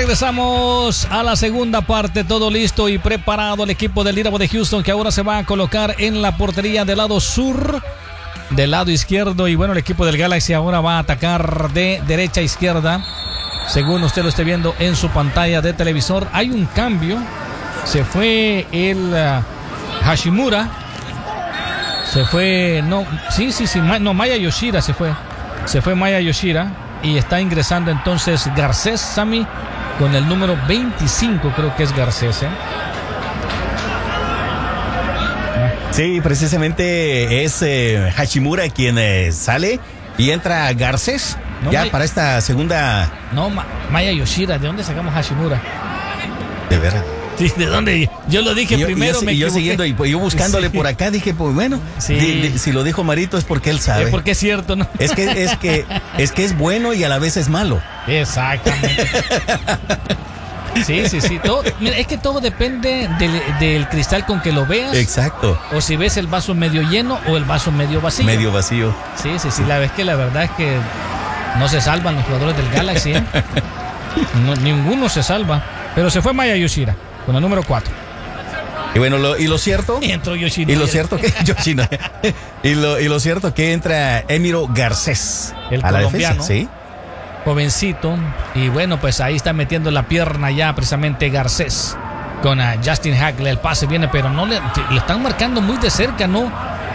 Regresamos a la segunda parte, todo listo y preparado el equipo del Dynamo de Houston, que ahora se va a colocar en la portería del lado sur, del lado izquierdo, y bueno, el equipo del Galaxy ahora va a atacar de derecha a izquierda, según usted lo esté viendo en su pantalla de televisor. Hay un cambio, se fue el Hashimura, se fue, Maya Yoshida se fue Maya Yoshida, y está ingresando entonces Garcés Sammy con el número 25, creo que es Garcés, ¿eh? Sí, precisamente es Hashimura quien sale y entra Garcés para esta segunda. No, Maya Yoshida, ¿de dónde sacamos Hashimura? De verdad. Sí, ¿de dónde? Yo lo dije primero, me equivoqué. Yo siguiendo, y yo buscándole por acá, dije, pues bueno, si lo dijo Marito es porque él sabe. Es porque es cierto, ¿no? Es que es bueno y a la vez es malo. Exactamente. Sí. Mira, es que todo depende del cristal con que lo veas. Exacto. O si ves el vaso medio lleno o el vaso medio vacío. Medio vacío. Sí. La verdad es que no se salvan los jugadores del Galaxy, ¿eh? No, ninguno se salva. Pero se fue Maya Yoshida con el número 4. Y bueno, lo cierto. Entró Yoshida. Y lo cierto que Yoshida. y lo cierto que entra Emiro Garcés. El a la colombiano. defensa, sí. Jovencito. Y bueno, pues ahí está metiendo la pierna ya precisamente Garcés. Con Justin Hackle. El pase viene, pero no le están marcando muy de cerca, ¿no?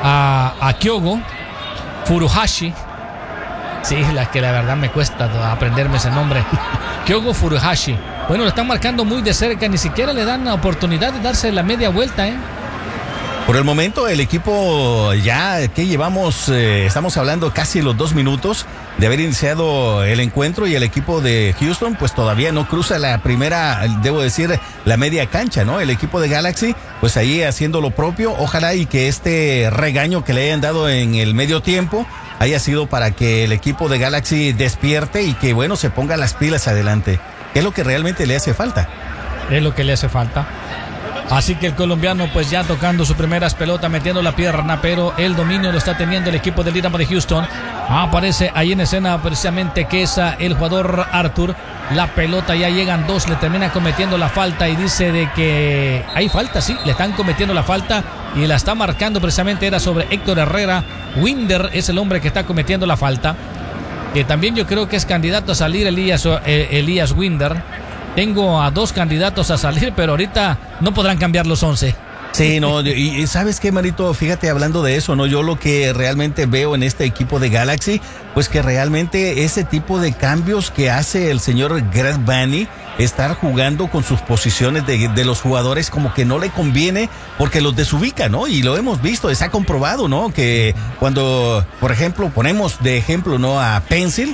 A Kyogo Furuhashi. Sí, la verdad me cuesta aprenderme ese nombre. Kyogo Furuhashi. Bueno, lo están marcando muy de cerca, ni siquiera le dan la oportunidad de darse la media vuelta, ¿eh? Por el momento, el equipo ya que llevamos, estamos hablando casi los 2 minutos de haber iniciado el encuentro, y el equipo de Houston pues todavía no cruza la primera, debo decir, la media cancha, ¿no? El equipo de Galaxy pues ahí haciendo lo propio. Ojalá y que este regaño que le hayan dado en el medio tiempo haya sido para que el equipo de Galaxy despierte y que bueno, se ponga las pilas adelante. ¿Qué es lo que realmente le hace falta? Es lo que le hace falta. Así que el colombiano pues ya tocando sus primeras pelotas, metiendo la pierna, pero el dominio lo está teniendo el equipo del Dynamo de Houston. Aparece ahí en escena precisamente que es el jugador Arthur. La pelota, ya llegan 2, le termina cometiendo la falta y dice de que hay falta, sí, le están cometiendo la falta y la está marcando precisamente, era sobre Héctor Herrera. Winder es el hombre que está cometiendo la falta, que también yo creo que es candidato a salir Elías Winder. Tengo a 2 candidatos a salir, pero ahorita no podrán cambiar los 11. Sí, no, y ¿sabes qué, Marito? Fíjate, hablando de eso, ¿no? Yo lo que realmente veo en este equipo de Galaxy, pues que realmente ese tipo de cambios que hace el señor Greg Vanney, estar jugando con sus posiciones de los jugadores, como que no le conviene porque los desubica, ¿no? Y lo hemos visto, se ha comprobado, ¿no? Que cuando, por ejemplo, ponemos de ejemplo, ¿no? A Pencil.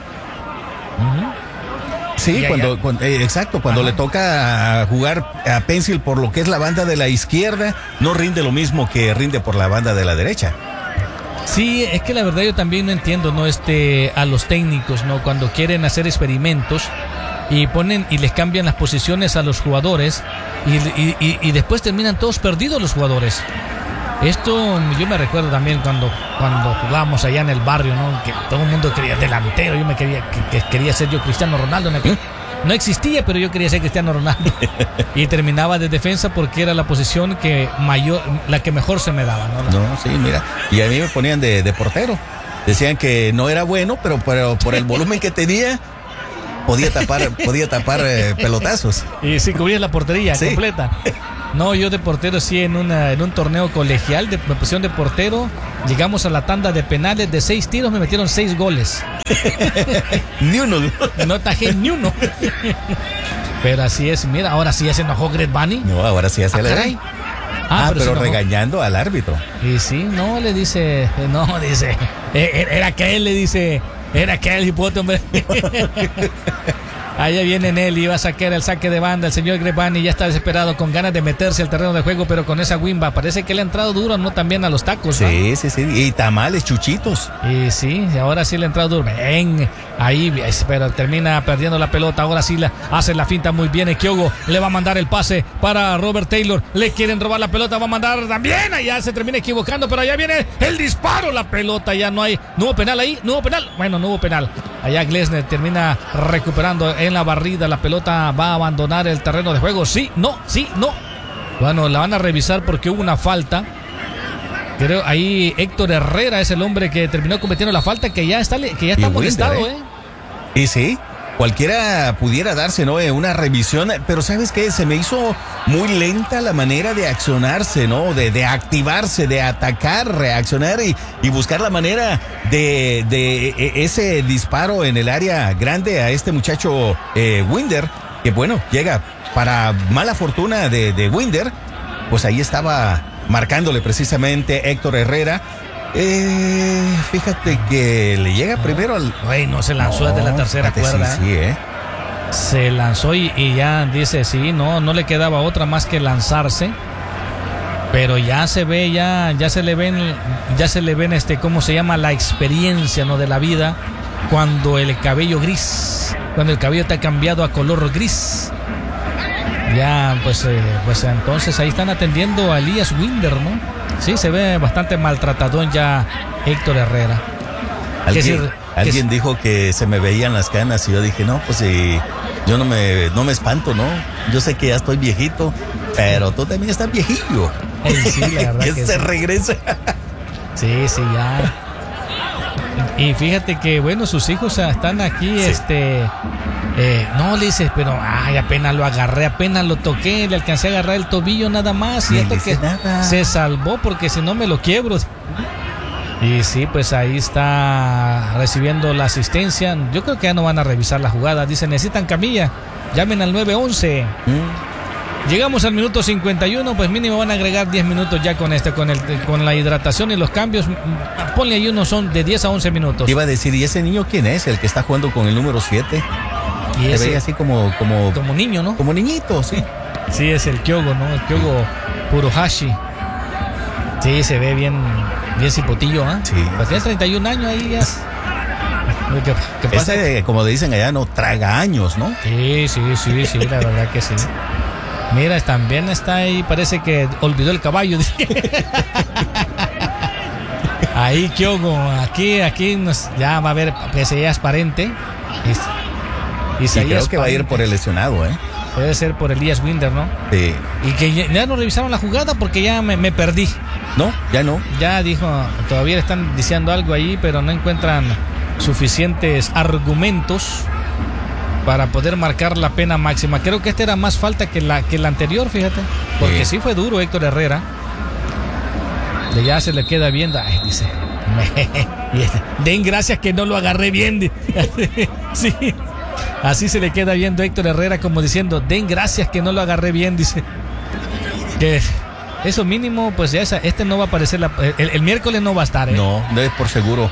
Sí, cuando le toca jugar a Pencil por lo que es la banda de la izquierda, no rinde lo mismo que rinde por la banda de la derecha. Sí, es que la verdad yo también no entiendo, ¿no? A los técnicos, ¿no? Cuando quieren hacer experimentos y ponen y les cambian las posiciones a los jugadores y después terminan todos perdidos los jugadores. Esto yo me recuerdo también cuando jugábamos allá en el barrio, ¿no? Que todo el mundo quería delantero, quería ser yo Cristiano Ronaldo. No existía, pero yo quería ser Cristiano Ronaldo. Y terminaba de defensa porque era la posición la que mejor se me daba, ¿no? No, sí, mira. Y a mí me ponían de portero. Decían que no era bueno, pero por el volumen que tenía, podía tapar pelotazos. Y sí, cubrías la portería completa. No, yo de portero sí, en un torneo colegial me pusieron de portero. Llegamos a la tanda de penales, de 6 tiros me metieron 6 goles. Ni uno. No tajé ni uno. Pero así es, mira, ahora sí ya se enojó Greg Vanney. No, ahora sí ya se le... pero regañando al árbitro. Y sí, dice, era aquel, le dice, era aquel hipote, hombre. Allá viene él, iba a sacar el saque de banda. El señor Greg Vanney ya está desesperado, con ganas de meterse al terreno de juego, pero con esa wimba parece que le ha entrado duro, ¿no? También a los tacos, ¿no? Sí. Y tamales, chuchitos. Y sí, ahora sí le ha entrado duro. Ven, ahí, pero termina perdiendo la pelota. Ahora sí hace la finta muy bien. Kyogo le va a mandar el pase para Robert Taylor. Le quieren robar la pelota, va a mandar también. Allá se termina equivocando, pero allá viene el disparo. La pelota ya no hubo penal ahí, no hubo penal. Bueno, no hubo penal. Allá Glesner termina recuperando en la barrida. La pelota va a abandonar el terreno de juego. Sí, no. Bueno, la van a revisar porque hubo una falta. Creo ahí Héctor Herrera es el hombre que terminó cometiendo la falta, que ya está molestado, Y sí, cualquiera pudiera darse, ¿no? Una revisión, pero ¿sabes qué? Se me hizo muy lenta la manera de accionarse, ¿no? De activarse, de atacar, reaccionar y buscar la manera de ese disparo en el área grande a este muchacho Winder, que bueno, llega para mala fortuna de Winder, pues ahí estaba marcándole precisamente Héctor Herrera. Fíjate que le llega primero al... No se lanzó desde la tercera cuerda. Sí, Se lanzó y ya dice, sí, no le quedaba otra más que lanzarse. Pero ya se ve, ya se le ven, ¿cómo se llama? La experiencia, ¿no? De la vida. Cuando el cabello te ha cambiado a color gris. Ya, pues entonces ahí están atendiendo a Elías Winder, ¿no? Sí, se ve bastante maltratadón ya Héctor Herrera. Alguien dijo que se me veían las canas y yo dije, no, pues yo no me espanto, ¿no? Yo sé que ya estoy viejito, pero tú también estás viejillo. Sí, la verdad que se regrese. Sí, ya. Y fíjate que, bueno, sus hijos están aquí, sí. No, le dices, pero apenas lo agarré, apenas lo toqué, le alcancé a agarrar el tobillo nada más, y esto que nada. Se salvó porque si no me lo quiebro. Y sí, pues ahí está recibiendo la asistencia. Yo creo que ya no van a revisar la jugada. Dicen, necesitan camilla, llamen al 911. Llegamos al minuto 51, pues mínimo van a agregar 10 minutos ya con la hidratación y los cambios. Ponle ahí unos son de 10 a 11 minutos. Iba a decir, ¿y ese niño quién es? El que está jugando con el número 7. Y se ve así como niño, ¿no? Como niñito, sí. Sí, es el Kyogo, ¿no? El Kyogo Furuhashi. Sí, se ve bien cipotillo, ¿eh? Sí. Pues tiene 31 años ahí ya. ¿Qué pasa? Ese, como dicen allá, no traga años, ¿no? Sí, la verdad que sí. Mira, también está ahí, parece que olvidó el caballo. Ahí Kyogo, aquí ya va a haber Isaías Parente. Y creo que va a ir por el lesionado, ¿eh? Puede ser por Elías Winder, ¿no? Sí. Y que ya no revisaron la jugada porque ya me perdí. No, ya no. Ya dijo, todavía le están diciendo algo ahí, pero no encuentran suficientes argumentos para poder marcar la pena máxima. Creo que era más falta que la anterior, fíjate. Porque sí fue duro Héctor Herrera. Ya se le queda viendo. Dice, den gracias que no lo agarré bien. Sí. Así se le queda viendo Héctor Herrera, como diciendo, den gracias que no lo agarré bien, dice. Que eso mínimo, pues ya no va a aparecer, el miércoles no va a estar, ¿eh? No es por seguro.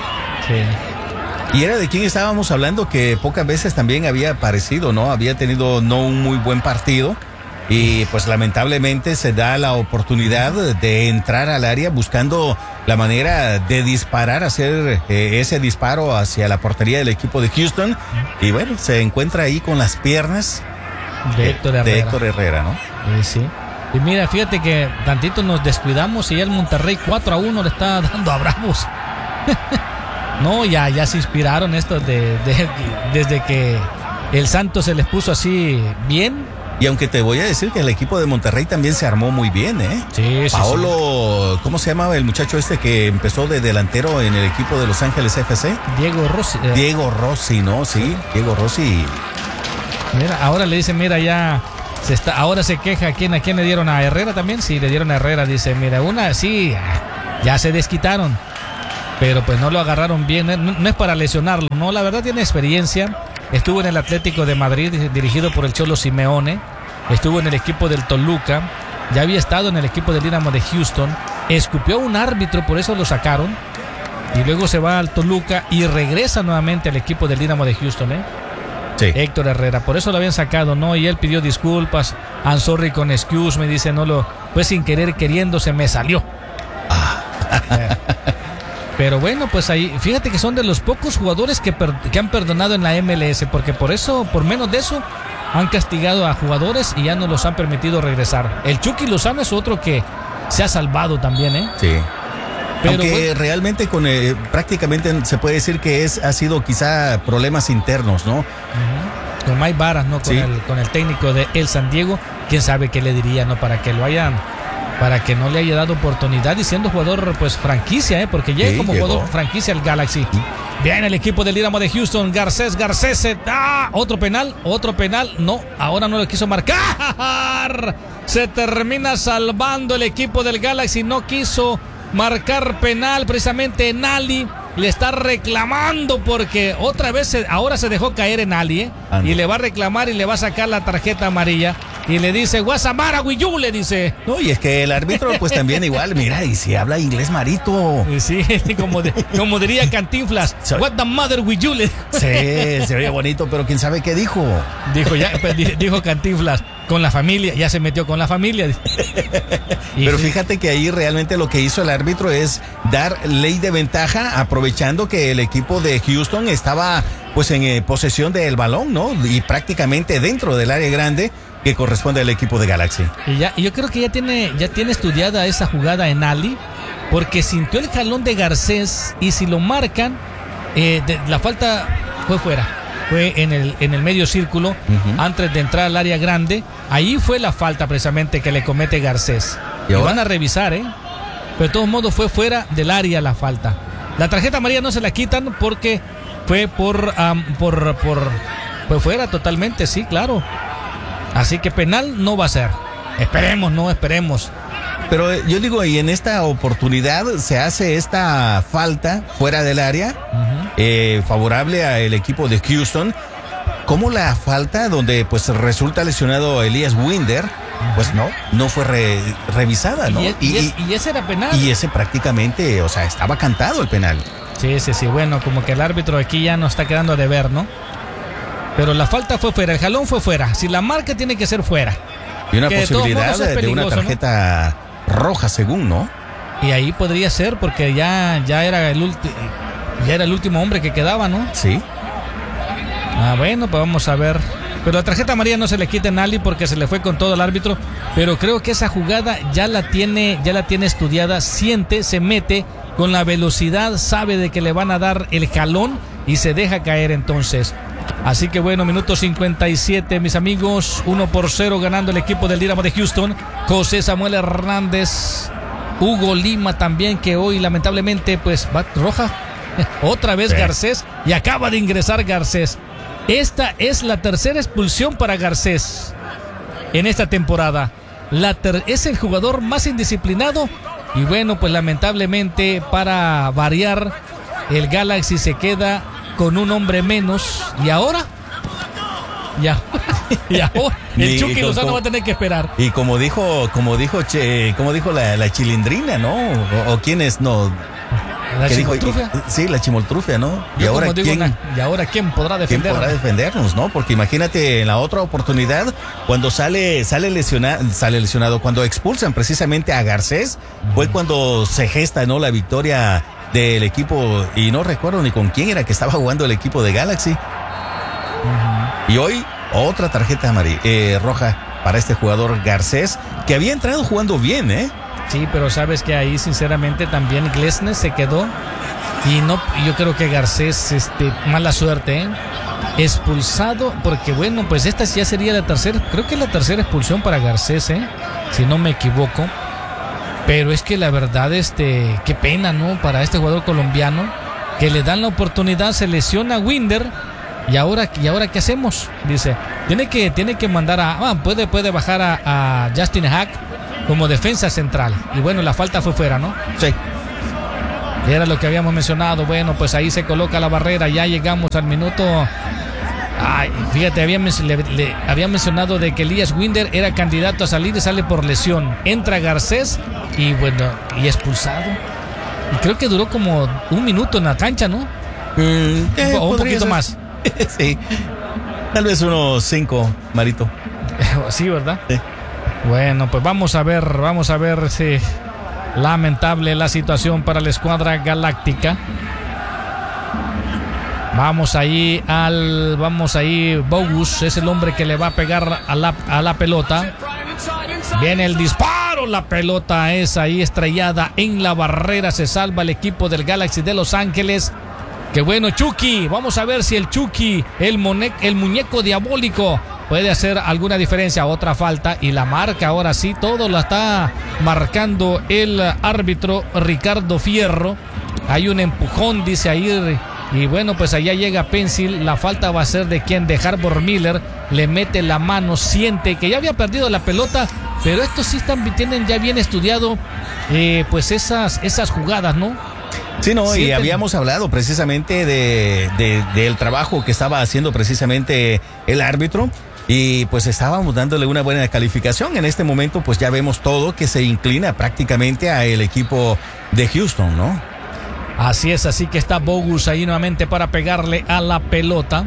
Sí. Y era de quien estábamos hablando, que pocas veces también había aparecido, ¿no? Había tenido no un muy buen partido. Y pues lamentablemente se da la oportunidad de entrar al área buscando la manera de disparar, hacer ese disparo hacia la portería del equipo de Houston. Y bueno, se encuentra ahí con las piernas de Héctor Herrera, ¿no? Sí. Y mira, fíjate que tantito nos descuidamos y ya el Monterrey 4-1 le está dando a Bravos. No, ya se inspiraron estos desde que el Santos se les puso así bien. Y aunque te voy a decir que el equipo de Monterrey también se armó muy bien, ¿eh? Sí. Paolo, ¿cómo se llamaba el muchacho que empezó de delantero en el equipo de Los Ángeles FC? Diego Rossi. Diego Rossi, ¿no? Sí, Diego Rossi. Mira, ahora le dice, mira, ya ahora se queja, ¿a quién le dieron? ¿A Herrera también? Sí, le dieron a Herrera, dice, mira, sí, ya se desquitaron, pero pues no lo agarraron bien, no es para lesionarlo, no, la verdad tiene experiencia. Estuvo en el Atlético de Madrid, dirigido por el Cholo Simeone. Estuvo en el equipo del Toluca. Ya había estado en el equipo del Dinamo de Houston. Escupió a un árbitro, por eso lo sacaron. Y luego se va al Toluca y regresa nuevamente al equipo del Dinamo de Houston, ¿eh? Sí. Héctor Herrera, por eso lo habían sacado, ¿no? Y él pidió disculpas. I'm sorry con excuse, me dice, fue sin querer queriendo, se me salió. Pero bueno, pues ahí, fíjate que son de los pocos jugadores que han perdonado en la MLS, porque por menos de eso, han castigado a jugadores y ya no los han permitido regresar. El Chucky Lozano es otro que se ha salvado también, ¿eh? Sí. Pero aunque realmente prácticamente se puede decir que ha sido quizá problemas internos, ¿no? Con Mike Varas, ¿no? Con el técnico de el San Diego, quién sabe qué le diría, ¿no? Para que no le haya dado oportunidad y siendo jugador pues franquicia, porque llega como jugador franquicia al Galaxy. Bien, el equipo del Dynamo de Houston, Garcés, otro penal, no, ahora no lo quiso marcar. Se termina salvando el equipo del Galaxy, no quiso marcar penal, precisamente Nali le está reclamando porque otra vez ahora se dejó caer en Ali, y le va a reclamar y le va a sacar la tarjeta amarilla y le dice Guasamara Guillú, le dice. No, y es que el árbitro pues también igual, mira, y si habla inglés marito. Sí, como diría Cantinflas, what the mother with you. Sí, se oye bonito, pero quién sabe qué dijo. Dijo Cantinflas, con la familia, ya se metió con la familia. Pero fíjate que ahí realmente lo que hizo el árbitro es dar ley de ventaja, aprovechando que el equipo de Houston estaba pues en posesión del balón, ¿no? Y prácticamente dentro del área grande que corresponde al equipo de Galaxy. Y yo creo que ya tiene estudiada esa jugada en Ali, porque sintió el jalón de Garcés y si lo marcan, la falta fue fuera. Fue en el medio círculo, antes de entrar al área grande. Ahí fue la falta precisamente que le comete Garcés. Y van a revisar, pero de todos modos fue fuera del área la falta. La tarjeta amarilla no se la quitan porque fue fue fuera totalmente, sí, claro. Así que penal no va a ser. Esperemos. Pero yo digo, y en esta oportunidad se hace esta falta fuera del área, favorable al equipo de Houston, como la falta donde pues resulta lesionado Elias Winder, pues no fue revisada, ¿no? Y ese era penal. Y ese prácticamente, o sea, estaba cantado el penal. Sí, bueno, como que el árbitro aquí ya nos está quedando a deber, ¿no? Pero la falta fue fuera, el jalón fue fuera. Si la marca tiene que ser fuera. Y una posibilidad de una tarjeta roja, según, ¿no? Y ahí podría ser porque ya era el último hombre que quedaba, ¿no? Sí. Bueno, pues vamos a ver. Pero la tarjeta amarilla no se le quita a Nali porque se le fue con todo el árbitro. Pero creo que esa jugada ya la tiene estudiada, siente, se mete con la velocidad, sabe de que le van a dar el jalón y se deja caer entonces. Así que bueno, minuto 57, mis amigos, 1-0 ganando el equipo del Dynamo de Houston. José Samuel Hernández, Hugo Lima también, que hoy lamentablemente pues va roja. Otra vez Garcés, y acaba de ingresar Garcés. Esta es la tercera expulsión para Garcés en esta temporada. Es el jugador más indisciplinado y bueno, pues lamentablemente para variar, el Galaxy se queda con un hombre menos. ¿Y ahora? El Chucky Lozano va a tener que esperar. Y como dijo la Chilindrina, ¿no? O quién es, no. ¿La chimoltrufia? Sí, la chimoltrufia, ¿no? ¿Y ahora quién podrá defendernos? ¿Quién podrá defendernos, no? Porque imagínate en la otra oportunidad, cuando sale lesionado, cuando expulsan precisamente a Garcés, fue cuando se gesta, ¿no? La victoria del equipo, y no recuerdo ni con quién era que estaba jugando el equipo de Galaxy. Y hoy otra tarjeta roja para este jugador Garcés, que había entrado jugando bien, Sí, pero sabes que ahí sinceramente también Glesnes se quedó y yo creo que Garcés, mala suerte, expulsado, porque bueno, pues esta ya sería la tercera expulsión para Garcés, si no me equivoco. Pero es que la verdad, qué pena, ¿no? Para este jugador colombiano, que le dan la oportunidad, se lesiona a Winder, y ahora ¿qué hacemos? Dice, tiene que mandar puede bajar a Justin Hack como defensa central. Y bueno, la falta fue fuera, ¿no? Sí. Era lo que habíamos mencionado. Bueno, pues ahí se coloca la barrera, ya llegamos al minuto. Fíjate, había mencionado de que Elias Winder era candidato a salir y sale por lesión. Entra Garcés y bueno, y expulsado. Y creo que duró como un minuto en la cancha, ¿no? O un poquito más. Sí. Tal vez unos 5, Marito. Sí, ¿verdad? Sí. Bueno, pues vamos a ver si lamentable la situación para la escuadra galáctica. Vamos ahí, Bogus es el hombre que le va a pegar a la pelota. Viene el disparo. pero la pelota es ahí estrellada en la barrera. Se salva el equipo del Galaxy de Los Ángeles. Qué bueno, Chucky. Vamos a ver si el Chucky, el muñeco diabólico, puede hacer alguna diferencia. Otra falta y la marca. Ahora sí, todo la está marcando el árbitro Ricardo Fierro. Hay un empujón, dice ahí. Y bueno, pues allá llega Pencil. La falta va a ser de quien, de Harbor Miller. Le mete la mano, siente que ya había perdido la pelota. Pero estos sí tienen ya bien estudiado pues esas jugadas, ¿no? Sí, no, y habíamos hablado precisamente del trabajo que estaba haciendo precisamente el árbitro. Y pues estábamos dándole una buena calificación. En este momento pues ya vemos todo que se inclina prácticamente a el equipo de Houston, ¿no? Así es, así que está Bogus ahí nuevamente para pegarle a la pelota.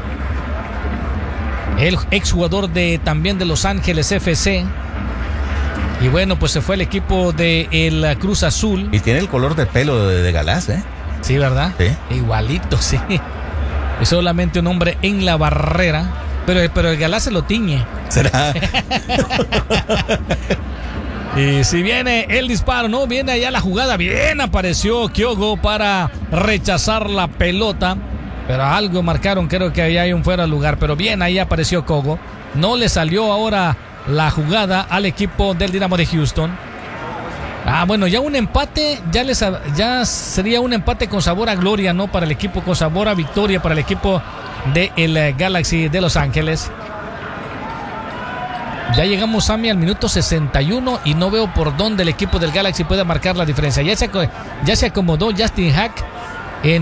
El exjugador también de Los Ángeles FC. Y bueno, pues se fue el equipo de el Cruz Azul. Y tiene el color de pelo de Galás, ¿eh? Sí, ¿verdad? Sí. Igualito, sí. Es solamente un hombre en la barrera. Pero el Galás se lo tiñe. ¿Será? Y si viene el disparo, no, viene allá la jugada. Bien apareció Kyogo para rechazar la pelota. Pero algo marcaron, creo que ahí hay un fuera de lugar. Pero bien, ahí apareció Kyogo. No le salió ahora la jugada al equipo del Dynamo de Houston. Bueno, ya un empate, ya sería un empate con sabor a gloria, ¿no? Para el equipo, con sabor a victoria para el equipo del Galaxy de Los Ángeles. Ya llegamos, Sammy, al minuto 61 y no veo por dónde el equipo del Galaxy pueda marcar la diferencia. Ya se acomodó Justin Hack en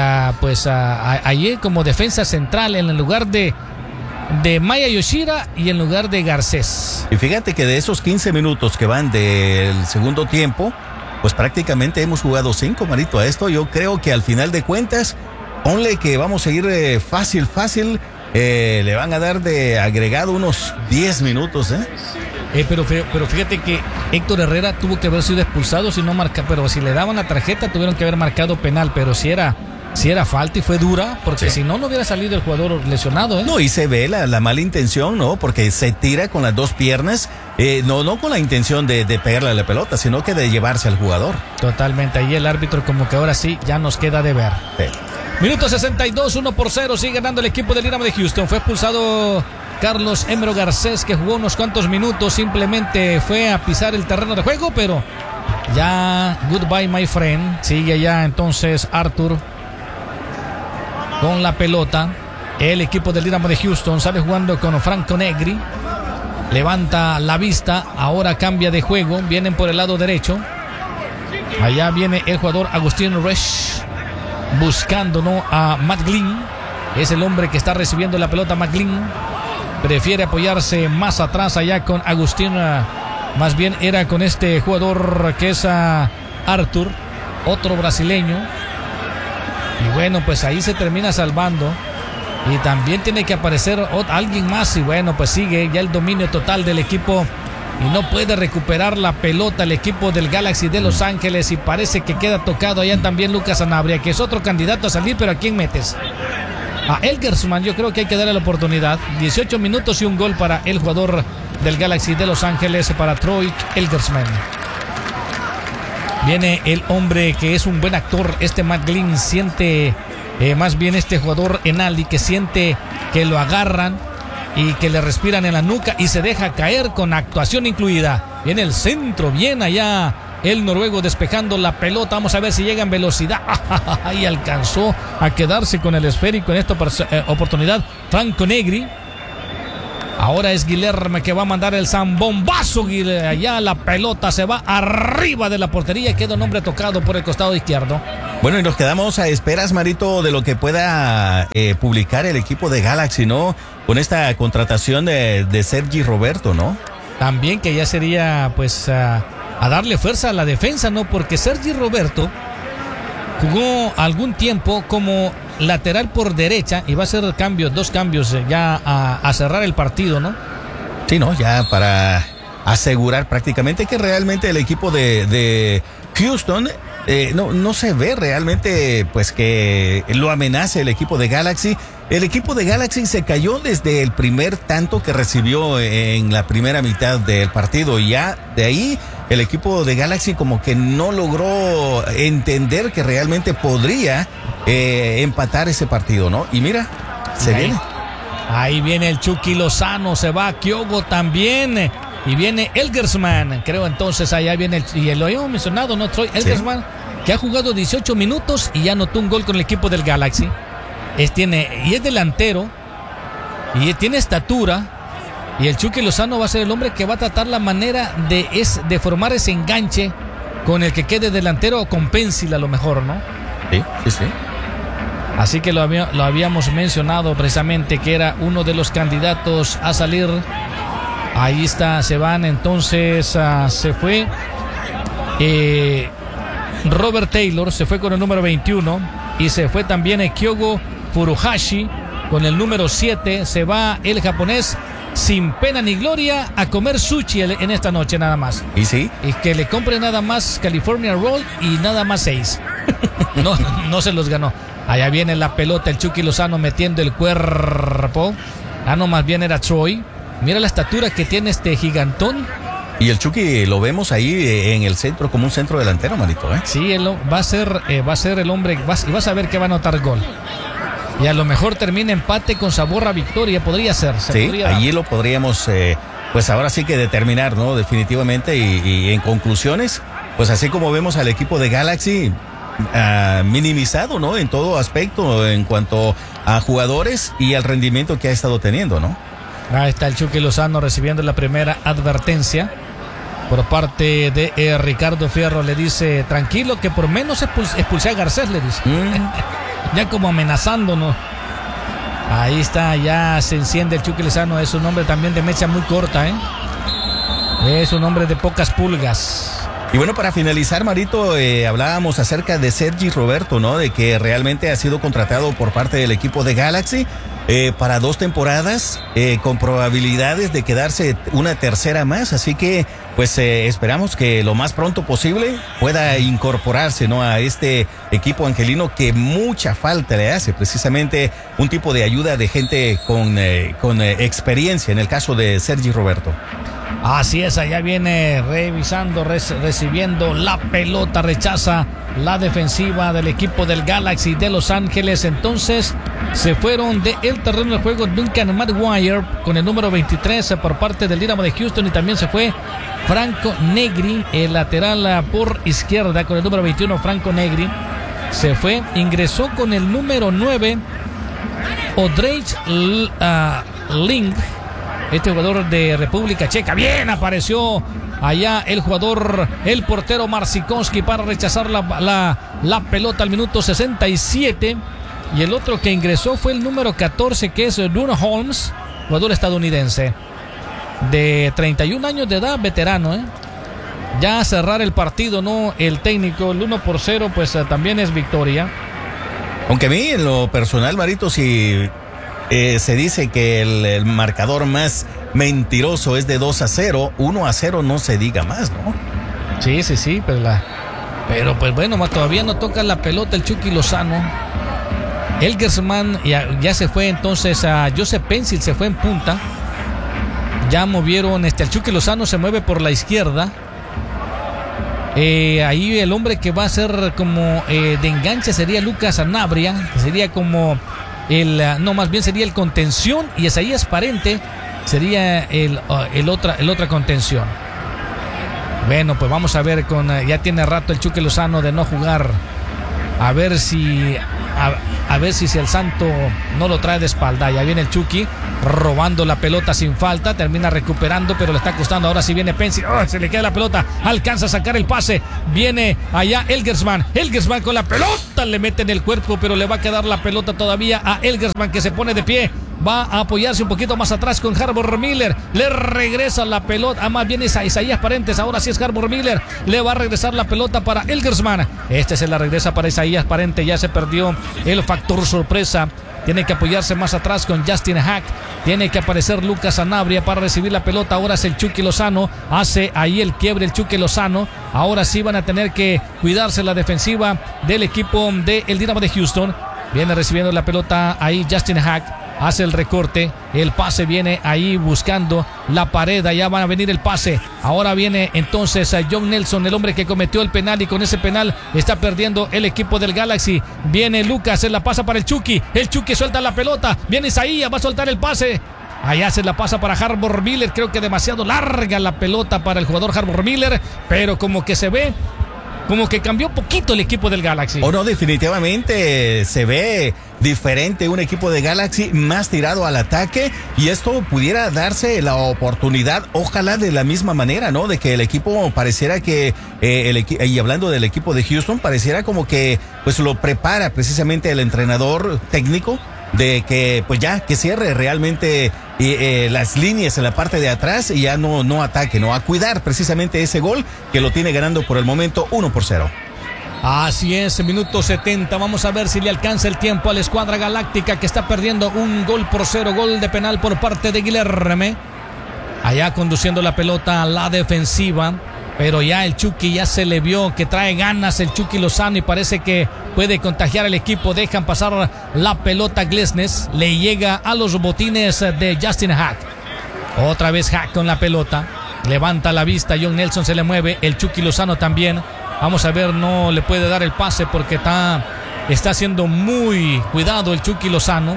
allí como defensa central en el lugar de Maya Yoshida y en lugar de Garcés. Y fíjate que de esos 15 minutos que van del segundo tiempo, pues prácticamente hemos jugado 5, Marito, a esto. Yo creo que al final de cuentas, ponle que vamos a ir fácil, le van a dar de agregado unos 10 minutos, Pero fíjate que Héctor Herrera tuvo que haber sido expulsado, pero si le daban la tarjeta tuvieron que haber marcado penal, pero si era falta y fue dura, porque si no hubiera salido el jugador lesionado, No, y se ve la mala intención, ¿no? Porque se tira con las dos piernas, no con la intención de pegarle a la pelota, sino que de llevarse al jugador. Totalmente, ahí el árbitro como que ahora sí ya nos queda de ver. Sí. Minuto 62, 1-0, sigue ganando el equipo del Dynamo de Houston. Fue expulsado Carlos Emero Garcés, que jugó unos cuantos minutos, simplemente fue a pisar el terreno de juego, pero ya goodbye my friend. Sigue ya entonces Arthur con la pelota. El equipo del Dynamo de Houston sale jugando con Franco Negri. Levanta la vista, ahora cambia de juego, vienen por el lado derecho. Allá viene el jugador Agustín Resch buscando, ¿no?, a Matt Glynn. Es el hombre que está recibiendo la pelota. Matt Glynn prefiere apoyarse más atrás allá con Agustín. Más bien era con este jugador que es Arthur, otro brasileño. Y bueno, pues ahí se termina salvando. Y también tiene que aparecer alguien más. Y bueno, pues sigue ya el dominio total del equipo. Y no puede recuperar la pelota el equipo del Galaxy de Los Ángeles. Y parece que queda tocado allá también Lucas Sanabria, que es otro candidato a salir. Pero ¿a quién metes? A Elgersman. Yo creo que hay que darle la oportunidad. 18 minutos y un gol para el jugador del Galaxy de Los Ángeles, para Troy Elgersman. Viene el hombre que es un buen actor, Matt Glynn. Siente más bien este jugador Enali, que siente que lo agarran y que le respiran en la nuca y se deja caer con actuación incluida. Viene el centro, bien allá el noruego despejando la pelota. Vamos a ver si llega en velocidad. Ahí alcanzó a quedarse con el esférico en esta oportunidad Franco Negri. Ahora es Guilherme que va a mandar el zambombazo. Allá la pelota se va arriba de la portería y queda un hombre tocado por el costado izquierdo. Bueno, y nos quedamos a esperas, Marito, de lo que pueda publicar el equipo de Galaxy, ¿no? Con esta contratación de Sergi Roberto, ¿no? También que ya sería, pues, a darle fuerza a la defensa, ¿no? Porque Sergi Roberto jugó algún tiempo como lateral por derecha y va a hacer dos cambios ya a cerrar el partido, ¿no? Sí, ¿no? Ya para asegurar prácticamente que realmente el equipo de Houston no se ve realmente pues que lo amenace el equipo de Galaxy. El equipo de Galaxy se cayó desde el primer tanto que recibió en la primera mitad del partido. Y ya de ahí el equipo de Galaxy como que no logró entender que realmente podría empatar ese partido, ¿no? Y mira, se viene. Ahí viene el Chucky Lozano, se va Kyogo también. Y viene Elgersman, creo entonces allá viene y lo habíamos mencionado, ¿no, Troy? Elgersman, sí, que ha jugado 18 minutos y ya anotó un gol con el equipo del Galaxy. Es delantero y tiene estatura. Y el Chucky Lozano va a ser el hombre que va a tratar la manera de formar ese enganche con el que quede delantero o con Pencil a lo mejor, ¿no? Sí. Así que lo habíamos mencionado precisamente que era uno de los candidatos a salir. Ahí está, se van entonces, se fue Robert Taylor, se fue con el número 21 y se fue también Kyogo Furuhashi con el número 7, se va el japonés sin pena ni gloria a comer sushi en esta noche nada más. ¿Y sí? Y que le compre nada más California Roll y nada más 6. No se los ganó. Allá viene la pelota, el Chucky Lozano metiendo el cuerpo. No, más bien era Troy. Mira la estatura que tiene este gigantón. Y el Chucky lo vemos ahí en el centro como un centro delantero, manito, ¿eh? Sí, va a ser el hombre y vas a ver que va a anotar gol. Y a lo mejor termina empate con sabor a victoria, podría ser. Sí, allí lo podríamos, pues ahora sí que determinar, ¿no? Definitivamente y en conclusiones, pues así como vemos al equipo de Galaxy minimizado, ¿no? En todo aspecto, en cuanto a jugadores y al rendimiento que ha estado teniendo, ¿no? Ahí está el Chucky Lozano recibiendo la primera advertencia por parte de Ricardo Fierro. Le dice, tranquilo que por menos expulsé a Garcés, le dice. Ya como amenazándonos. Ahí está, ya se enciende el Chucky Lozano. Es un hombre también de mecha muy corta, ¿eh? Es un hombre de pocas pulgas. Y bueno, para finalizar, Marito, hablábamos acerca de Sergi Roberto, ¿no? De que realmente ha sido contratado por parte del equipo de Galaxy para 2 temporadas, con probabilidades de quedarse una tercera más. Así que, pues, esperamos que lo más pronto posible pueda incorporarse, ¿no? A este equipo angelino que mucha falta le hace, precisamente un tipo de ayuda de gente con experiencia, en el caso de Sergi Roberto. Así es, allá viene revisando, recibiendo la pelota, rechaza la defensiva del equipo del Galaxy de Los Ángeles. Entonces se fueron del terreno de juego Duncan Maguire con el número 23 por parte del Dynamo de Houston, y también se fue Franco Negri, el lateral por izquierda con el número 21. Franco Negri se fue, ingresó con el número 9 Odrejs Link, este jugador de República Checa. Bien apareció allá el jugador, el portero Marcinkowski, para rechazar la pelota al minuto 67. Y el otro que ingresó fue el número 14, que es Bruno Holmes, jugador estadounidense de 31 años de edad, veterano, ¿eh? Ya a cerrar el partido, ¿no? El técnico, el 1-0, pues también es victoria. Aunque a mí, en lo personal, Marito, si se dice que el marcador más mentiroso es de 2-0, 1-0 no se diga más, ¿no? Sí, pero pues bueno, todavía no toca la pelota el Chucky Lozano. Elgersman ya se fue entonces a Joseph Pencil, se fue en punta. Ya movieron, el Chucky Lozano se mueve por la izquierda. Ahí el hombre que va a ser como de enganche sería Lucas Sanabria, que sería como más bien sería el contención, y Isaías Parente sería el otra contención. Bueno, pues vamos a ver ya tiene rato el Chucky Lozano de no jugar. A ver si el Santo no lo trae de espalda. Ya viene el Chucky robando la pelota sin falta, termina recuperando, pero le está costando. Ahora sí viene Pencil, se le queda la pelota, alcanza a sacar el pase, viene allá Elgersman con la pelota, le mete en el cuerpo, pero le va a quedar la pelota todavía a Elgersman, que se pone de pie, va a apoyarse un poquito más atrás con Harbour Miller, le regresa la pelota, más bien es a Isaías Parentes. Ahora sí es Harbour Miller, le va a regresar la pelota para Elgersman, se la regresa para Isaías Parente. Ya se perdió el factor sorpresa, tiene que apoyarse más atrás con Justin Hack, tiene que aparecer Lucas Sanabria para recibir la pelota. Ahora es el Chucky Lozano, hace ahí el quiebre el Chucky Lozano. Ahora sí van a tener que cuidarse la defensiva del equipo del Dynamo de Houston. Viene recibiendo la pelota ahí Justin Hack. Hace el recorte, el pase viene ahí buscando la pared, allá van a venir el pase. Ahora viene entonces a John Nelson, el hombre que cometió el penal, y con ese penal está perdiendo el equipo del Galaxy. Viene Lucas, se la pasa para el Chucky suelta la pelota, viene Isaías, va a soltar el pase. Allá se la pasa para Harbour Miller, creo que demasiado larga la pelota para el jugador Harbour Miller, pero como que se ve como que cambió poquito el equipo del Galaxy. No, definitivamente se ve diferente un equipo de Galaxy más tirado al ataque, y esto pudiera darse la oportunidad, ojalá de la misma manera, ¿no? De que el equipo pareciera que, y hablando del equipo de Houston, pareciera como que pues lo prepara precisamente el entrenador técnico, de que pues ya que cierre realmente las líneas en la parte de atrás y ya no ataque, no a cuidar precisamente ese gol que lo tiene ganando por el momento 1-0. Así es, minuto 70. Vamos a ver si le alcanza el tiempo a la escuadra galáctica, que está perdiendo 1-0, gol de penal por parte de Guilherme. Allá conduciendo la pelota a la defensiva, pero ya el Chucky ya se le vio que trae ganas el Chucky Lozano y parece que puede contagiar al equipo. Dejan pasar la pelota Glesnes, le llega a los botines de Justin Hack. Otra vez Hack con la pelota, levanta la vista, John Nelson se le mueve, el Chucky Lozano también. Vamos a ver, no le puede dar el pase porque está siendo muy cuidado el Chucky Lozano.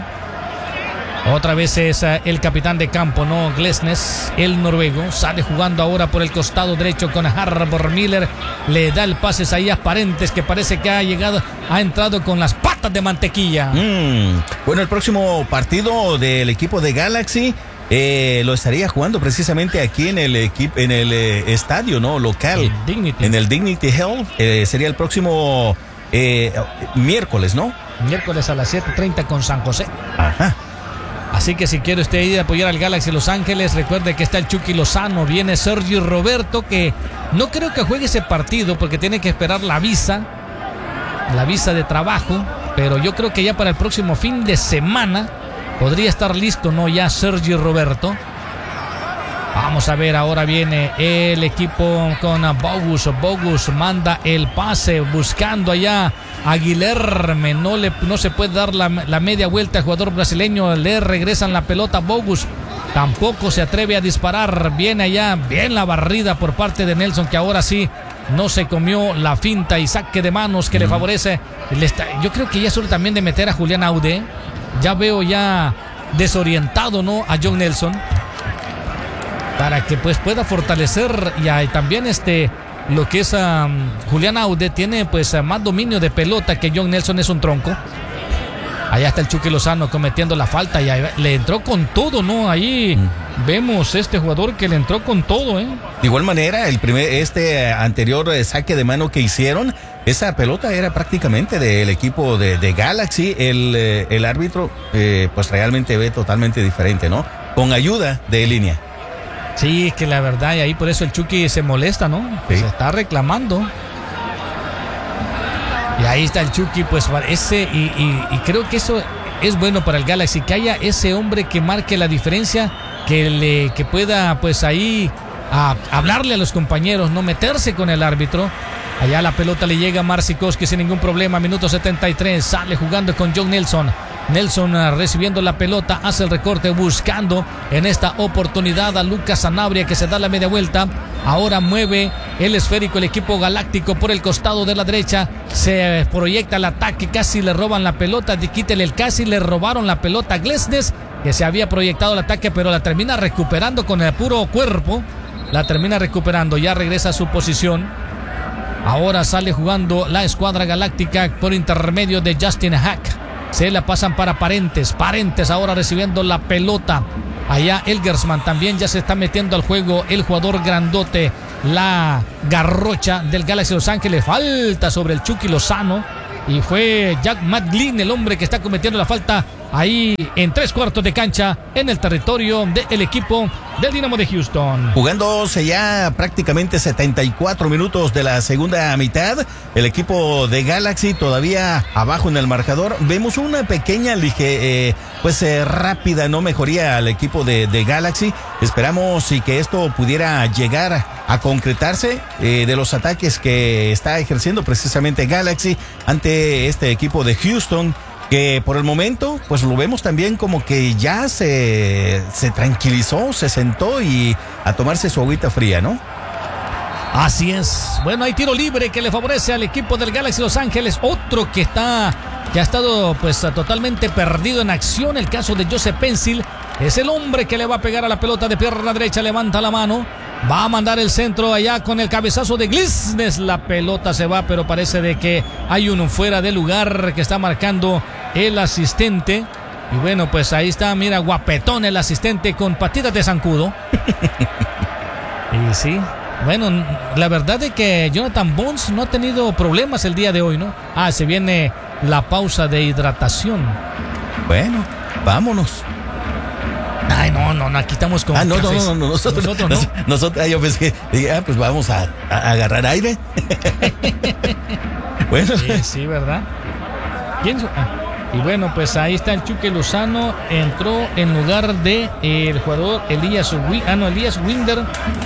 Otra vez es el capitán de campo, ¿no? Glesnes, el noruego, sale jugando ahora por el costado derecho con Harbour Miller. Le da el pase ahí a Parentes, que parece que ha entrado con las patas de mantequilla. Bueno, el próximo partido del equipo de Galaxy lo estaría jugando precisamente aquí en el estadio, ¿no? Local. En el Dignity Health. Sería el próximo miércoles, ¿no? Miércoles a las 7:30 con San José. Ajá. Así que si quiere usted ir a apoyar al Galaxy Los Ángeles, recuerde que está el Chucky Lozano, viene Sergio Roberto, que no creo que juegue ese partido porque tiene que esperar la visa de trabajo, pero yo creo que ya para el próximo fin de semana podría estar listo, ¿no? Ya Sergio Roberto. Vamos a ver, ahora viene el equipo con Bogus. Bogus manda el pase buscando allá a Guilherme. No se puede dar la media vuelta al jugador brasileño. Le regresan la pelota a Bogus. Tampoco se atreve a disparar. Viene allá, bien la barrida por parte de Nelson, que ahora sí no se comió la finta y saque de manos que le favorece. Yo creo que ya es hora también de meter a Julián Aude. Ya veo ya desorientado, ¿no? A John Nelson, para que pues pueda fortalecer y también lo que es Julián Aude tiene pues más dominio de pelota que John Nelson, es un tronco. Allá está el Chucky Lozano cometiendo la falta y le entró con todo, ¿no? Ahí vemos este jugador que le entró con todo, ¿eh? De igual manera, anterior saque de mano que hicieron, esa pelota era prácticamente del equipo de Galaxy. El árbitro pues realmente ve totalmente diferente, ¿no? Con ayuda de línea. Sí, que la verdad, y ahí por eso el Chucky se molesta, ¿no? Sí. Se está reclamando. Y ahí está el Chucky, pues y creo que eso es bueno para el Galaxy, que haya ese hombre que marque la diferencia, que pueda pues ahí hablarle a los compañeros, no meterse con el árbitro. Allá la pelota le llega a Marcikowski sin ningún problema, minuto 73, sale jugando con John Nelson. Nelson recibiendo la pelota, hace el recorte buscando en esta oportunidad a Lucas Sanabria, que se da la media vuelta. Ahora mueve el esférico el equipo galáctico por el costado de la derecha. Se proyecta el ataque, casi le roban la pelota. Casi le robaron la pelota a Glesnes, que se había proyectado el ataque, pero la termina recuperando con el puro cuerpo. La termina recuperando, ya regresa a su posición. Ahora sale jugando la escuadra galáctica por intermedio de Justin Hack. Se la pasan para Parentes. Parentes ahora recibiendo la pelota. Allá Elgersman también ya se está metiendo al juego. El jugador grandote, la garrocha del Galaxy Los Ángeles. Falta sobre el Chucky Lozano. Y fue Jack McGlynn el hombre que está cometiendo la falta ahí en 3/4 de cancha en el territorio del equipo del Dynamo de Houston. Jugándose ya prácticamente 74 minutos de la segunda mitad, el equipo de Galaxy todavía abajo en el marcador. Vemos una pequeña rápida mejoría al equipo de Galaxy. Esperamos y que esto pudiera llegar a concretarse de los ataques que está ejerciendo precisamente Galaxy ante este equipo de Houston, que por el momento, pues lo vemos también como que ya se tranquilizó, se sentó y a tomarse su agüita fría, ¿no? Así es. Bueno, hay tiro libre que le favorece al equipo del Galaxy Los Ángeles. Otro que ha estado pues totalmente perdido en acción. El caso de Joseph Pencil. Es el hombre que le va a pegar a la pelota de pierna derecha. Levanta la mano. Va a mandar el centro allá con el cabezazo de Glesnes. La pelota se va, pero parece de que hay uno fuera de lugar que está marcando el asistente. Y bueno, pues ahí está, mira, guapetón el asistente con patitas de zancudo. Y sí. Bueno, la verdad es que Jonathan Bones no ha tenido problemas el día de hoy, ¿no? Se viene la pausa de hidratación. Bueno, vámonos. Ay, no, aquí estamos con nosotros yo pensé que, pues vamos a agarrar aire. Bueno. Sí, ¿verdad? Y bueno, pues ahí está el Chucky Lozano, entró en lugar de el jugador Elías Winder.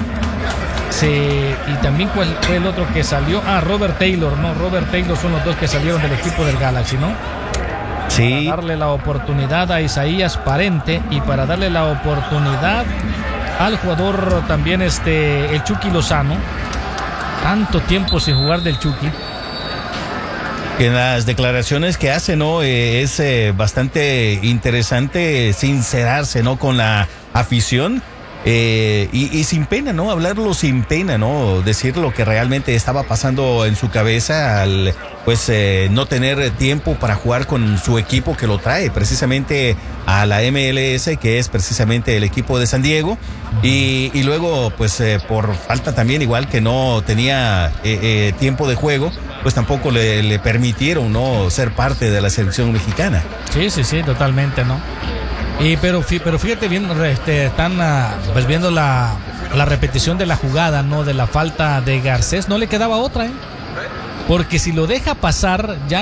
Y también cuál fue el otro que salió, Robert Taylor, ¿no? Robert Taylor son los dos que salieron del equipo del Galaxy, ¿no? Sí. Para darle la oportunidad a Isaías Parente y para darle la oportunidad al jugador también el Chucky Lozano. Tanto tiempo sin jugar del Chucky. En las declaraciones que hace, ¿no? Es bastante interesante sincerarse, ¿no? Con la afición. Y sin pena, ¿no? Hablarlo sin pena, ¿no? Decir lo que realmente estaba pasando en su cabeza al, pues, no tener tiempo para jugar con su equipo que lo trae precisamente a la MLS, que es precisamente el equipo de San Diego. Y luego, pues, por falta también, igual que no tenía tiempo de juego, pues tampoco le permitieron, ¿no? Ser parte de la selección mexicana. Sí, totalmente, ¿no? Pero fíjate bien, están pues viendo la repetición de la jugada, ¿no? De la falta de Garcés, no le quedaba otra, ¿eh? Porque si lo deja pasar, ya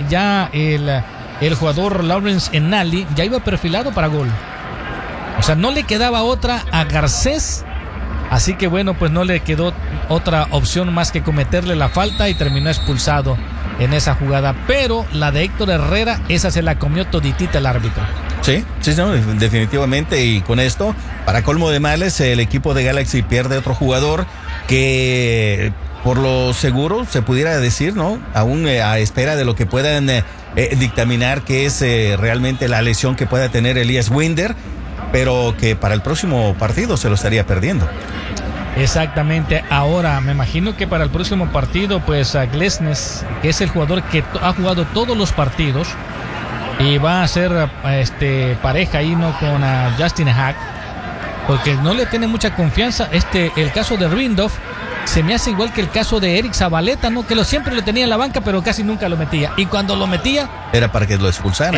el jugador Lawrence Enali ya iba perfilado para gol. O sea, no le quedaba otra a Garcés. Así que bueno, pues no le quedó otra opción más que cometerle la falta y terminó expulsado en esa jugada. Pero la de Héctor Herrera, esa se la comió toditita el árbitro. Sí, no, definitivamente. Y con esto, para colmo de males, el equipo de Galaxy pierde otro jugador que, por lo seguro, se pudiera decir, ¿no? Aún a espera de lo que puedan dictaminar que es realmente la lesión que pueda tener Elías Winder, pero que para el próximo partido se lo estaría perdiendo. Exactamente. Ahora, me imagino que para el próximo partido, pues a Glesnes, que es el jugador que ha jugado todos los partidos, y va a ser pareja ahí, ¿no? Con Justin Hack, porque no le tiene mucha confianza. El caso de Rindolph se me hace igual que el caso de Eric Zabaleta, ¿no? Que siempre lo tenía en la banca, pero casi nunca lo metía. Y cuando lo metía, era para que lo expulsaran.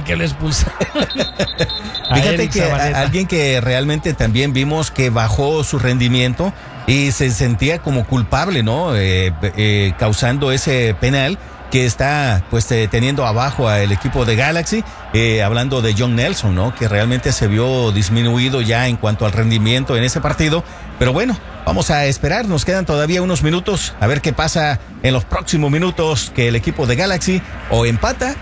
Fíjate que alguien que realmente también vimos que bajó su rendimiento y se sentía como culpable, ¿no? Causando ese penal que está pues teniendo abajo al equipo de Galaxy, hablando de John Nelson, ¿no? Que realmente se vio disminuido ya en cuanto al rendimiento en ese partido, pero bueno, vamos a esperar, nos quedan todavía unos minutos, a ver qué pasa en los próximos minutos, que el equipo de Galaxy o empata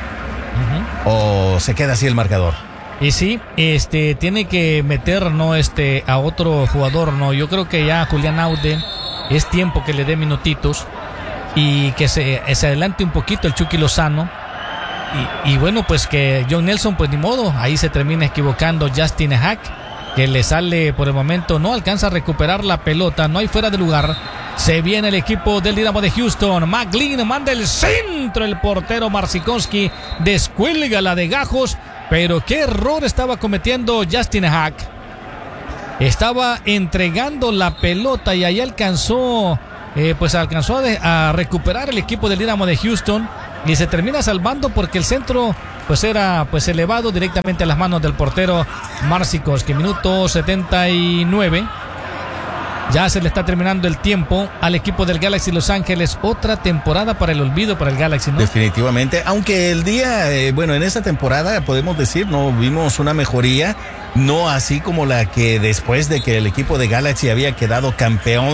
o se queda así el marcador. Y sí, tiene que meter, ¿no? A otro jugador, ¿no? Yo creo que ya Julián Aude es tiempo que le dé minutitos y que se adelante un poquito el Chucky Lozano. Y bueno, pues que John Nelson, pues ni modo, ahí se termina equivocando Justin Hack, que le sale por el momento, no alcanza a recuperar la pelota, no hay fuera de lugar. Se viene el equipo del Dinamo de Houston. McLean manda el centro, el portero Marcinkowski descuelga la de Gajos, pero qué error estaba cometiendo Justin Hack. Estaba entregando la pelota y ahí alcanzó a recuperar el equipo del Dinamo de Houston y se termina salvando porque el centro pues era pues elevado directamente a las manos del portero Marcinkowski. Minuto 79. Ya se le está terminando el tiempo al equipo del Galaxy Los Ángeles. Otra temporada para el olvido para el Galaxy, ¿no? Definitivamente, aunque el día, en esta temporada podemos decir, no vimos una mejoría, no así como la que después de que el equipo de Galaxy había quedado campeón,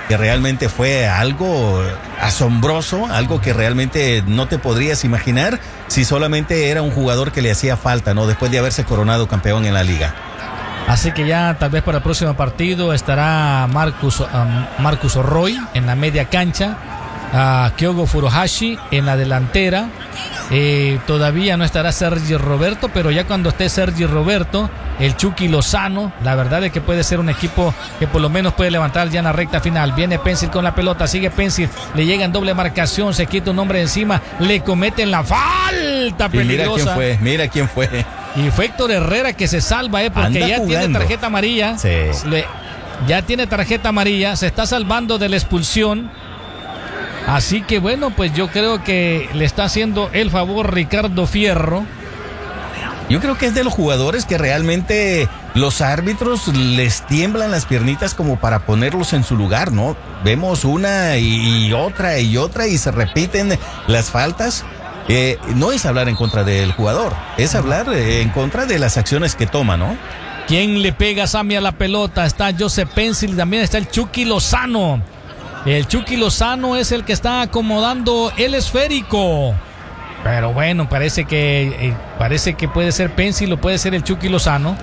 que realmente fue algo asombroso, algo que realmente no te podrías imaginar si solamente era un jugador que le hacía falta, ¿no? Después de haberse coronado campeón en la liga. Así que ya tal vez para el próximo partido estará Marcus Roy en la media cancha, Kyogo Furuhashi en la delantera. Todavía no estará Sergi Roberto, pero ya cuando esté Sergi Roberto, el Chucky Lozano, la verdad es que puede ser un equipo que por lo menos puede levantar ya en la recta final. Viene Pencil con la pelota, sigue Pencil, le llega en doble marcación, se quita un hombre encima, le cometen la falta peligrosa. Mira quién fue. Y fue Héctor Herrera que se salva, porque ya tiene tarjeta amarilla. Sí. Ya tiene tarjeta amarilla, se está salvando de la expulsión. Así que bueno, pues yo creo que le está haciendo el favor Ricardo Fierro. Yo creo que es de los jugadores que realmente los árbitros les tiemblan las piernitas como para ponerlos en su lugar, ¿no? Vemos una y otra y se repiten las faltas. No es hablar en contra del jugador, es hablar en contra de las acciones que toma, ¿no? ¿Quién le pega a Sammy a la pelota? Está Joseph Pencil, también está el Chucky Lozano. El Chucky Lozano es el que está acomodando el esférico. Pero bueno, parece que puede ser Pencil o puede ser el Chucky Lozano.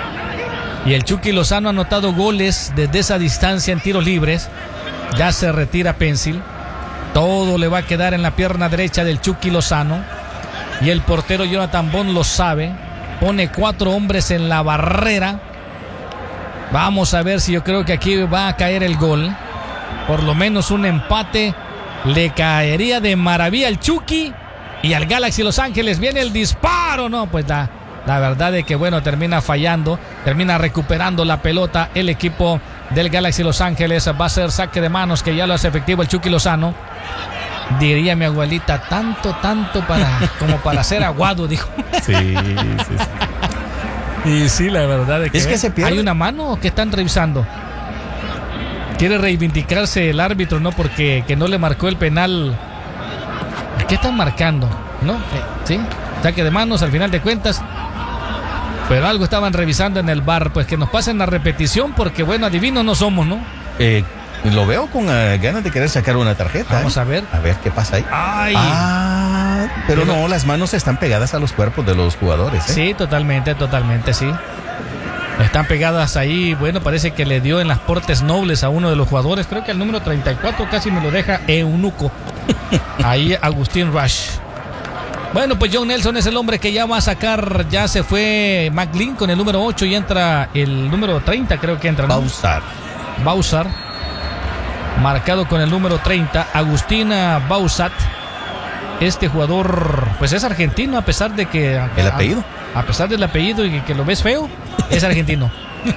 Y el Chucky Lozano ha anotado goles desde esa distancia en tiros libres. Ya se retira Pencil. Todo le va a quedar en la pierna derecha del Chucky Lozano. Y el portero Jonathan Bond lo sabe. Pone 4 hombres en la barrera. Vamos a ver si yo creo que aquí va a caer el gol. Por lo menos un empate le caería de maravilla al Chucky. Y al Galaxy Los Ángeles viene el disparo. No, pues la verdad es que bueno, termina fallando. Termina recuperando la pelota el equipo del Galaxy Los Ángeles. Va a ser saque de manos que ya lo hace efectivo el Chucky Lozano. Diría mi abuelita, tanto como para ser aguado, dijo. Sí. Y sí, la verdad es que se pierde. ¿Hay una mano o que están revisando? Quiere reivindicarse el árbitro, ¿no? Porque que no le marcó el penal. ¿Qué están marcando? ¿No? Sí, saque de manos al final de cuentas. Pero algo estaban revisando en el VAR. Pues que nos pasen la repetición porque, bueno, adivinos no somos, ¿no? Lo veo con ganas de querer sacar una tarjeta. Vamos a ver. A ver qué pasa ahí. ¡Ay! Pero no, las manos están pegadas a los cuerpos de los jugadores. Sí, totalmente, sí. Están pegadas ahí. Bueno, parece que le dio en las portes nobles a uno de los jugadores. Creo que el número 34 casi me lo deja eunuco. Ahí Agustín Rush. Bueno, pues John Nelson es el hombre que ya va a sacar. Ya se fue McLean con el número 8 y entra el número 30, creo que entra, ¿no? Bausar. Marcado con el número 30, Agustina Bausat. Este jugador, pues es argentino, a pesar de que... ¿El apellido? A pesar del apellido y que lo ves feo, es argentino.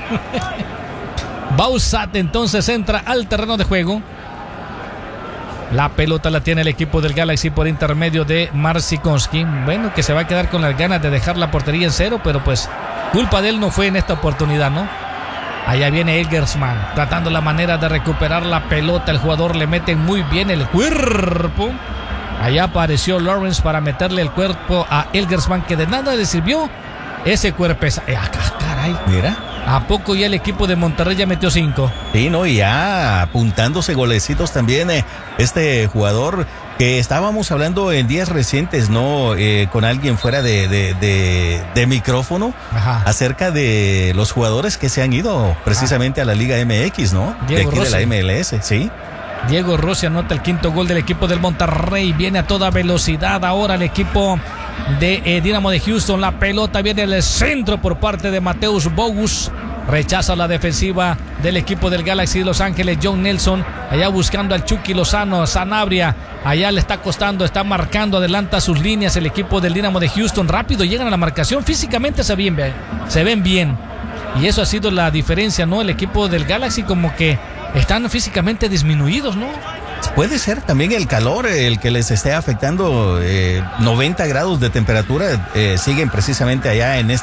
Bausat entonces entra al terreno de juego. La pelota la tiene el equipo del Galaxy por intermedio de Marcinkowski. Bueno, que se va a quedar con las ganas de dejar la portería en cero, pero pues culpa de él no fue en esta oportunidad, ¿no? Allá viene Elgersman, tratando la manera de recuperar la pelota. El jugador le mete muy bien el cuerpo. Allá apareció Lawrence para meterle el cuerpo a Elgersman, que de nada le sirvió ese cuerpo. Caray. Mira. ¿A poco ya el equipo de Monterrey ya metió 5? Sí, no, y ya apuntándose golecitos también este jugador que estábamos hablando en días recientes, ¿no? Con alguien fuera de micrófono. Ajá. Acerca de los jugadores que se han ido precisamente a la Liga MX, ¿no? Diego de aquí Rossi. De la MLS, sí. Diego Rossi anota el 5º gol del equipo del Monterrey. Viene a toda velocidad ahora el equipo de Dinamo de Houston. La pelota viene al centro por parte de Mateus Bogus. Rechaza la defensiva del equipo del Galaxy de Los Ángeles. John Nelson allá buscando al Chucky Lozano. Sanabria allá le está costando, está marcando, adelanta sus líneas el equipo del Dinamo de Houston. Rápido llegan a la marcación, físicamente se ven bien. Y eso ha sido la diferencia, ¿no? El equipo del Galaxy como que están físicamente disminuidos, ¿no? Puede ser también el calor el que les esté afectando. 90 grados de temperatura siguen precisamente allá en